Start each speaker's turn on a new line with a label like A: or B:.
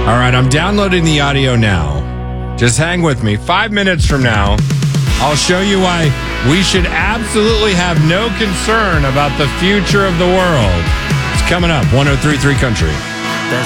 A: All right, I'm downloading the audio now. Just hang with me. 5 minutes from now, I'll show you why we should absolutely have no concern about the future of the world. It's coming up, 103.3 Country.